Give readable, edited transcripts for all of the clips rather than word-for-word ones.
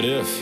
if.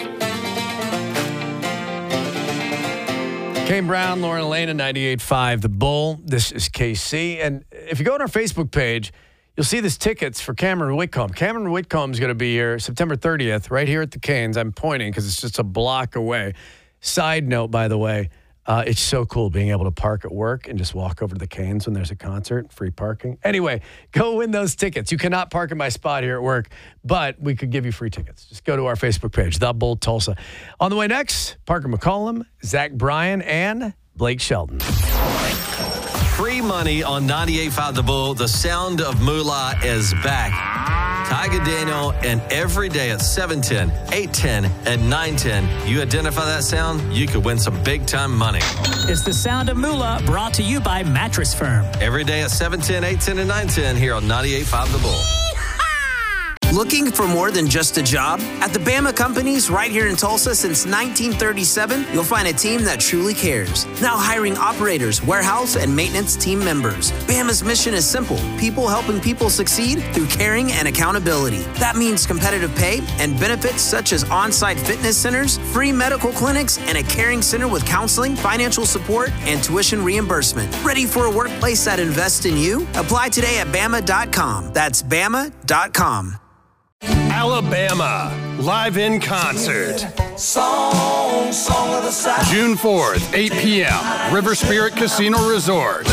Kane Brown, Lauren Elena, 98.5 The Bull. This is KC. And if you go on our Facebook page, you'll see this tickets for Cameron Whitcomb. Cameron Whitcomb is going to be here September 30th, right here at the Canes. I'm pointing because it's just a block away. Side note, by the way, it's so cool being able to park at work and just walk over to the Canes when there's a concert, free parking. Anyway, go win those tickets. You cannot park in my spot here at work, but we could give you free tickets. Just go to our Facebook page, The Bull Tulsa. On the way next, Parker McCollum, Zach Bryan, and Blake Shelton. Free money on 98.5 The Bull. The sound of moolah is back. Tiger Daniel, and every day at 7:10, 8:10, and 9:10, you identify that sound, you could win some big-time money. It's the sound of moolah, brought to you by Mattress Firm. Every day at 7:10, 8:10, and 9:10 here on 98.5 The Bull. Looking for more than just a job? At the Bama Companies right here in Tulsa since 1937, you'll find a team that truly cares. Now hiring operators, warehouse, and maintenance team members. Bama's mission is simple: people helping people succeed through caring and accountability. That means competitive pay and benefits such as on-site fitness centers, free medical clinics, and a caring center with counseling, financial support, and tuition reimbursement. Ready for a workplace that invests in you? Apply today at Bama.com. That's Bama.com. Alabama, live in concert. June 4th, 8 p.m., River Spirit Casino Resort.